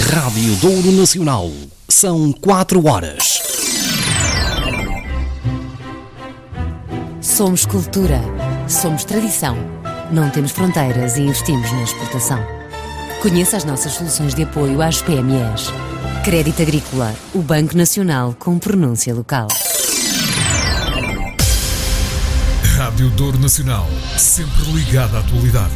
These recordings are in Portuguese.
Rádio Douro Nacional. São 4 horas. Somos cultura. Somos tradição. Não temos fronteiras e investimos na exportação. Conheça as nossas soluções de apoio às PMEs. Crédito Agrícola, o Banco Nacional com pronúncia local. Rádio Douro Nacional, sempre ligada à atualidade.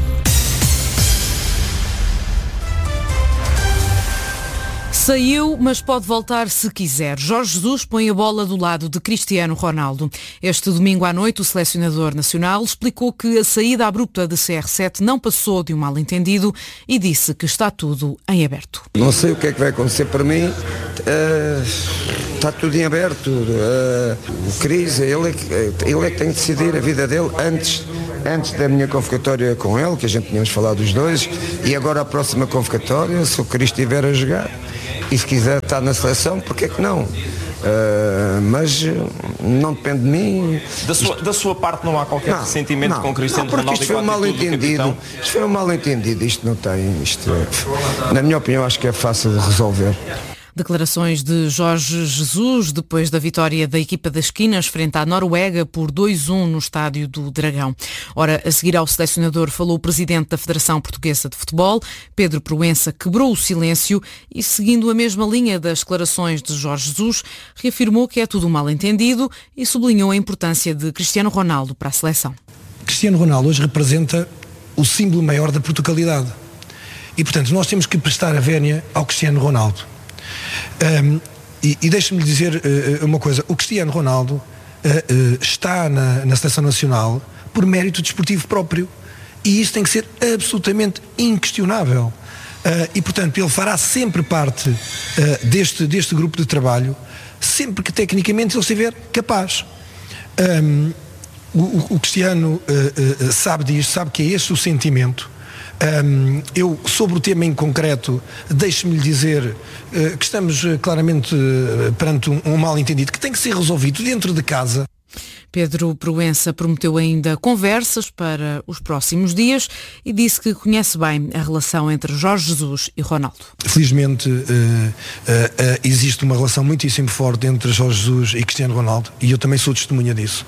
Saiu, mas pode voltar se quiser. Jorge Jesus põe a bola do lado de Cristiano Ronaldo. Este domingo à noite, o selecionador nacional explicou que a saída abrupta de CR7 não passou de um mal-entendido e disse que está tudo em aberto. Não sei o que é que vai acontecer para mim. Está tudo em aberto. O Cris, ele é que tem que decidir a vida dele antes da minha convocatória com ele, que a gente tínhamos falado os dois, e agora a próxima convocatória, se o Cris estiver a jogar e se quiser estar na seleção, porque é que não? Mas não depende de mim. Da sua parte não há qualquer ressentimento com o Cristiano Ronaldo? Isto foi um mal-entendido. Isto foi um mal-entendido. Isto não tem. Na minha opinião, acho que é fácil de resolver. Declarações de Jorge Jesus depois da vitória da equipa das Esquinas frente à Noruega por 2-1 no estádio do Dragão. Ora, a seguir ao selecionador falou o presidente da Federação Portuguesa de Futebol, Pedro Proença, quebrou o silêncio e, seguindo a mesma linha das declarações de Jorge Jesus, reafirmou que é tudo um mal-entendido e sublinhou a importância de Cristiano Ronaldo para a seleção. Cristiano Ronaldo hoje representa o símbolo maior da Portugalidade e, portanto, nós temos que prestar a vénia ao Cristiano Ronaldo. E deixe-me dizer uma coisa, o Cristiano Ronaldo está na seleção nacional por mérito desportivo próprio e isso tem que ser absolutamente inquestionável e portanto ele fará sempre parte deste grupo de trabalho sempre que tecnicamente ele estiver capaz. O Cristiano sabe disto, sabe que é esse o sentimento. Eu, sobre o tema em concreto, deixe-me dizer que estamos claramente perante um mal-entendido que tem que ser resolvido dentro de casa. Pedro Proença prometeu ainda conversas para os próximos dias e disse que conhece bem a relação entre Jorge Jesus e Ronaldo. Felizmente existe uma relação muitíssimo forte entre Jorge Jesus e Cristiano Ronaldo e eu também sou testemunha disso.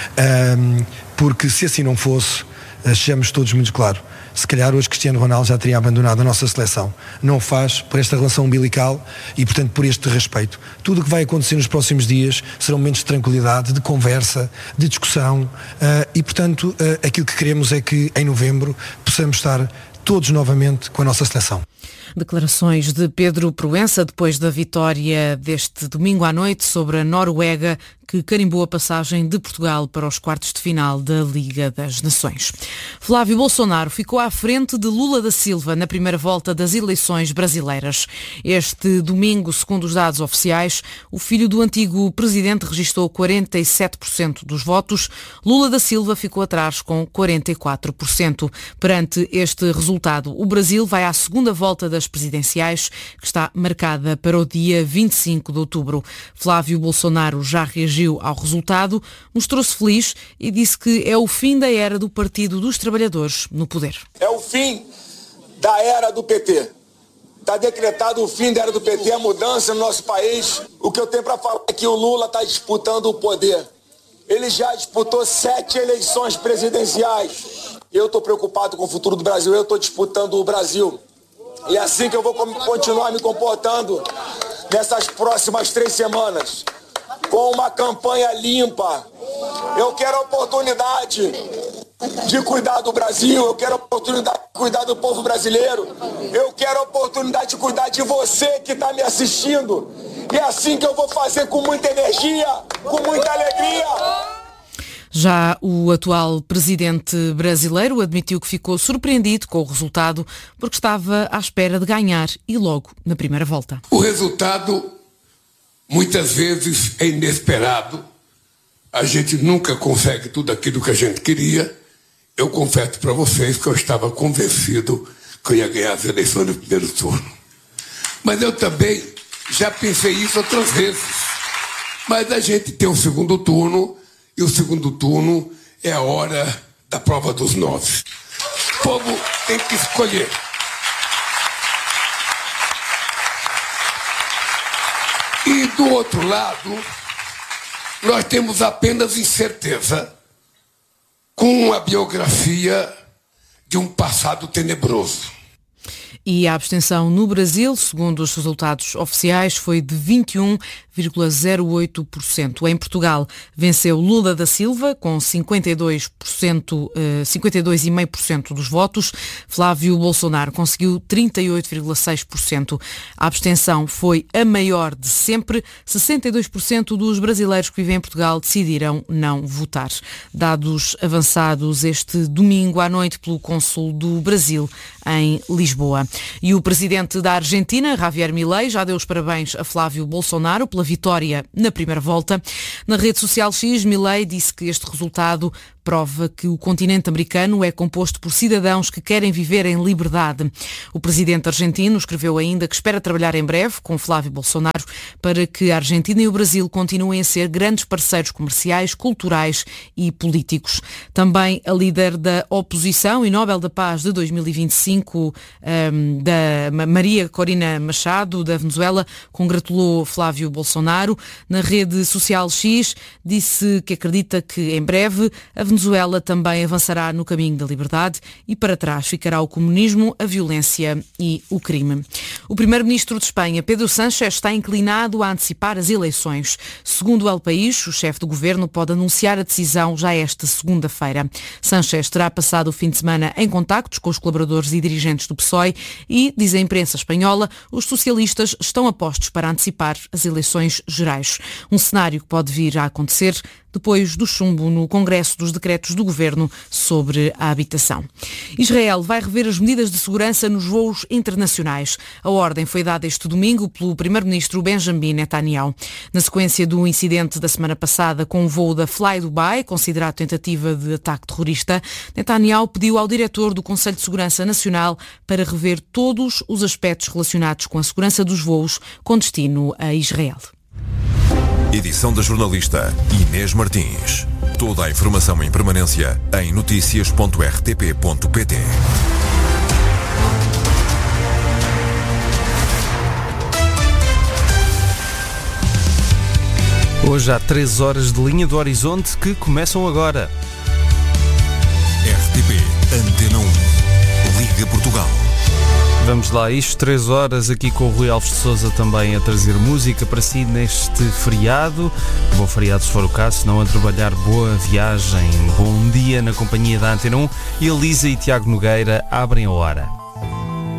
Porque se assim não fosse, sejamos todos muito claros, se calhar hoje Cristiano Ronaldo já teria abandonado a nossa seleção. Não o faz por esta relação umbilical e, portanto, por este respeito. Tudo o que vai acontecer nos próximos dias serão momentos de tranquilidade, de conversa, de discussão e, portanto, aquilo que queremos é que em novembro possamos estar todos novamente com a nossa seleção. Declarações de Pedro Proença depois da vitória deste domingo à noite sobre a Noruega, que carimbou a passagem de Portugal para os quartos de final da Liga das Nações. Flávio Bolsonaro ficou à frente de Lula da Silva na primeira volta das eleições brasileiras. Este domingo, segundo os dados oficiais, o filho do antigo presidente registrou 47% dos votos. Lula da Silva ficou atrás com 44%. Perante este resultado, o Brasil vai à segunda volta das presidenciais, que está marcada para o dia 25 de outubro. Flávio Bolsonaro já reagiu ao resultado, mostrou-se feliz e disse que é o fim da era do Partido dos Trabalhadores no poder. É o fim da era do PT. Está decretado o fim da era do PT, a mudança no nosso país. O que eu tenho para falar é que o Lula está disputando o poder. Ele já disputou 7 eleições presidenciais. Eu estou preocupado com o futuro do Brasil, eu estou disputando o Brasil. E é assim que eu vou continuar me comportando nessas próximas 3 semanas. Com uma campanha limpa. Eu quero a oportunidade de cuidar do Brasil, eu quero a oportunidade de cuidar do povo brasileiro, eu quero a oportunidade de cuidar de você que está me assistindo. E é assim que eu vou fazer com muita energia, com muita alegria. Já o atual presidente brasileiro admitiu que ficou surpreendido com o resultado porque estava à espera de ganhar e logo na primeira volta. O resultado muitas vezes é inesperado. A gente nunca consegue tudo aquilo que a gente queria. Eu confesso para vocês que eu estava convencido que eu ia ganhar as eleições no primeiro turno. Mas eu também já pensei isso outras vezes. Mas a gente tem um segundo turno e o segundo turno é a hora da prova dos 9. O povo tem que escolher. do outro lado, nós temos apenas incerteza com a biografia de um passado tenebroso. E a abstenção no Brasil, segundo os resultados oficiais, foi de 21,08%. Em Portugal, venceu Lula da Silva, com 52,5% dos votos. Flávio Bolsonaro conseguiu 38,6%. A abstenção foi a maior de sempre. 62% dos brasileiros que vivem em Portugal decidiram não votar. Dados avançados este domingo à noite pelo cônsul do Brasil em Lisboa. E o presidente da Argentina, Javier Milei, já deu os parabéns a Flávio Bolsonaro pela vitória na primeira volta. Na rede social X, Milei disse que este resultado prova que o continente americano é composto por cidadãos que querem viver em liberdade. O presidente argentino escreveu ainda que espera trabalhar em breve com Flávio Bolsonaro para que a Argentina e o Brasil continuem a ser grandes parceiros comerciais, culturais e políticos. Também a líder da oposição e Nobel da Paz de 2025, da Maria Corina Machado, da Venezuela, congratulou Flávio Bolsonaro. Na rede social X, disse que acredita que em breve a Venezuela também avançará no caminho da liberdade e para trás ficará o comunismo, a violência e o crime. O primeiro-ministro de Espanha, Pedro Sánchez, está inclinado a antecipar as eleições. Segundo o El País, o chefe do governo pode anunciar a decisão já esta segunda-feira. Sánchez terá passado o fim de semana em contactos com os colaboradores e dirigentes do PSOE e, diz a imprensa espanhola, os socialistas estão apostos para antecipar as eleições gerais. Um cenário que pode vir a acontecer depois do chumbo no Congresso dos Decretos do Governo sobre a habitação. Israel vai rever as medidas de segurança nos voos internacionais. A ordem foi dada este domingo pelo primeiro-ministro Benjamin Netanyahu. Na sequência do incidente da semana passada com o voo da Fly Dubai, considerado tentativa de ataque terrorista, Netanyahu pediu ao diretor do Conselho de Segurança Nacional para rever todos os aspectos relacionados com a segurança dos voos com destino a Israel. Edição da jornalista Inês Martins. Toda a informação em permanência em noticias.rtp.pt. Hoje há 13 horas de linha do horizonte que começam agora. RTP Antena 1. Liga Portugal. Vamos lá, isto 3 horas aqui com o Rui Alves de Sousa também a trazer música para si neste feriado. Bom feriado se for o caso, se não a trabalhar, boa viagem, bom dia na companhia da Antena 1. E Elisa e Tiago Nogueira abrem a hora.